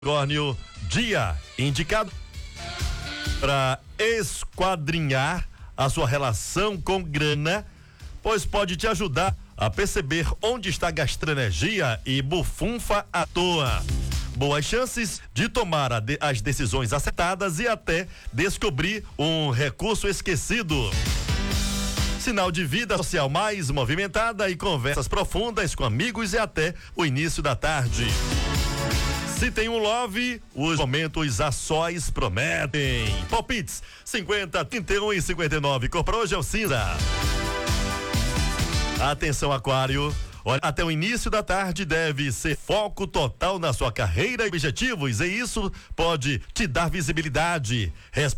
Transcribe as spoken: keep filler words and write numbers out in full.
Unicórnio, dia indicado para esquadrinhar a sua relação com grana, pois pode te ajudar a perceber onde está gastando energia e bufunfa à toa. Boas chances de tomar de, as decisões acertadas e até descobrir um recurso esquecido. Sinal de vida social mais movimentada e conversas profundas com amigos e até o início da tarde. Se tem um love, os momentos a sós prometem. Palpites cinquenta, trinta e um e cinquenta e nove. Cor pra hoje é o cinza. Atenção, Aquário. Olha, até o início da tarde deve ser foco total na sua carreira e objetivos, e isso pode te dar visibilidade.